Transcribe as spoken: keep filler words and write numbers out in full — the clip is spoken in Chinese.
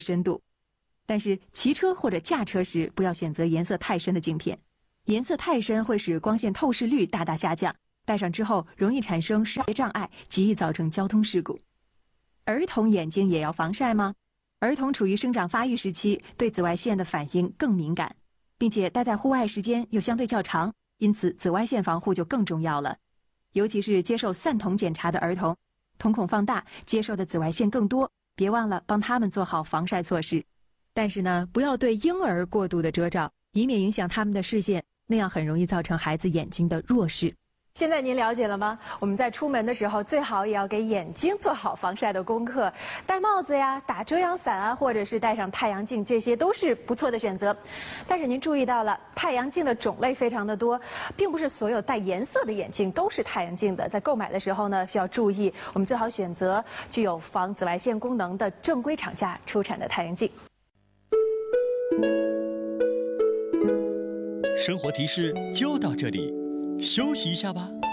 深度。但是骑车或者驾车时，不要选择颜色太深的镜片，颜色太深会使光线透视率大大下降，戴上之后容易产生视觉障碍，极易造成交通事故。儿童眼睛也要防晒吗？儿童处于生长发育时期，对紫外线的反应更敏感，并且待在户外时间又相对较长，因此紫外线防护就更重要了。尤其是接受散瞳检查的儿童，瞳孔放大，接受的紫外线更多，别忘了帮他们做好防晒措施。但是呢，不要对婴儿过度的遮罩，以免影响他们的视线，那样很容易造成孩子眼睛的弱视。 现在您了解了吗？我们在出门的时候，最好也要给眼睛做好防晒的功课，戴帽子呀、打遮阳伞啊，或者是戴上太阳镜，这些都是不错的选择。但是您注意到了，太阳镜的种类非常的多，并不是所有带颜色的眼镜都是太阳镜的。在购买的时候呢，需要注意，我们最好选择具有防紫外线功能的正规厂家出产的太阳镜。 生活提示就到这里，休息一下吧。